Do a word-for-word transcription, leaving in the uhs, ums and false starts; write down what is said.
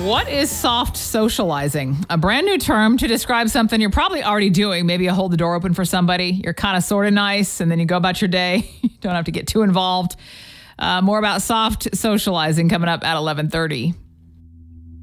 What is soft socializing? A brand new term to describe something you're probably already doing. Maybe you hold the door open for somebody. You're kind of sort of nice, and then you go about your day. You don't have to get too involved. Uh, more about soft socializing coming up at eleven thirty.